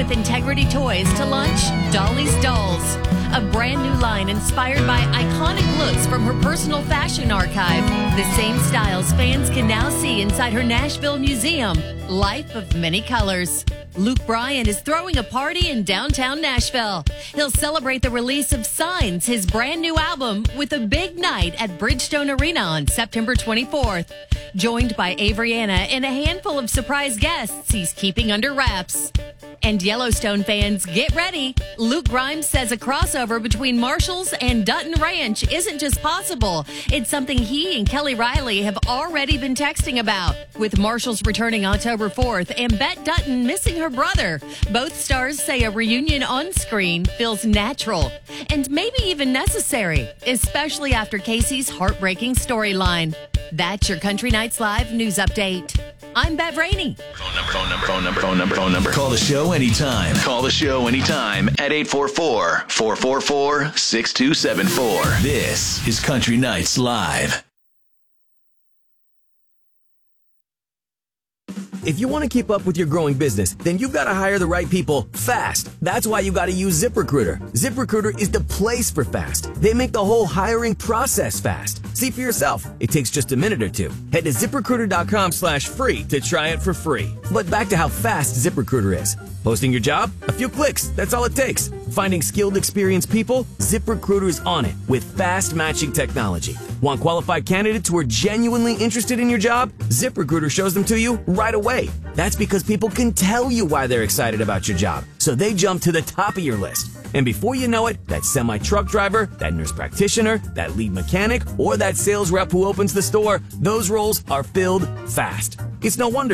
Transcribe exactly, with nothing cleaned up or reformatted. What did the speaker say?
with Integrity Toys to launch Dolly's Dolls, a brand new line inspired by iconic looks from her personal fashion archive. The same styles fans can now see inside her Nashville museum. Life of many colors. Luke Bryan is throwing a party in downtown Nashville. He'll celebrate the release of Signs, his brand new album, with a big night at Bridgestone Arena on September twenty-fourth. Joined by Avriana and a handful of surprise guests he's keeping under wraps. And Yellowstone fans, get ready. Luke Grimes says a crossover between Marshalls and Dutton Ranch isn't just possible. It's something he and Kelly Riley have already been texting about. With Marshalls returning October fourth and Bette Dutton missing her brother, both stars say a reunion on screen feels natural and maybe even necessary, especially after Casey's heartbreaking storyline. That's your Country Nights Live news update. I'm Bev Rainey. Phone number, phone number, phone number, phone number, phone number. Call the show anytime. Call the show anytime at eight four four, four four four, six two seven four. This is Country Nights Live. If you want to keep up with your growing business, then you've got to hire the right people fast. That's why you got to use ZipRecruiter. ZipRecruiter is the place for fast. They make the whole hiring process fast. See for yourself. It takes just a minute or two. Head to ZipRecruiter.com slash free to try it for free. But back to how fast ZipRecruiter is. Posting your job? A few clicks. That's all it takes. Finding skilled, experienced people? ZipRecruiter's on it with fast matching technology. Want qualified candidates who are genuinely interested in your job? ZipRecruiter shows them to you right away. That's because people can tell you why they're excited about your job, so they jump to the top of your list. And before you know it, that semi-truck driver, that nurse practitioner, that lead mechanic, or that sales rep who opens the store, those roles are filled fast. It's no wonder